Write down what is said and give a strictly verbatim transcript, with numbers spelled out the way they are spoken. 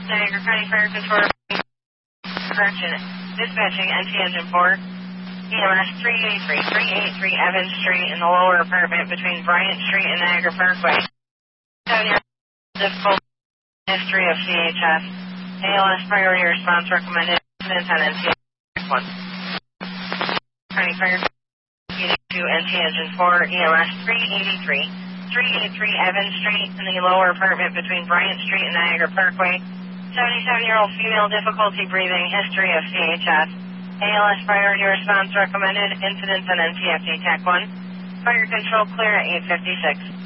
Niagara County Fire Control. Correction. Dispatching N T Engine four. E M S three eighty-three, three eighty-three Evans Street in the lower apartment between Bryant Street and Niagara Parkway. Seven years difficult history of C H S. A L S priority response recommended. Incident on N T Engine one. County Fire to N T Engine four, E M S three eighty-three, three eighty-three Evans Street in the lower apartment between Bryant Street and Niagara Parkway. seventy-seven-year-old female, difficulty breathing, history of C H S. A L S priority response recommended. Incidents on N T F D T A C one. Fire control clear at eight fifty-six.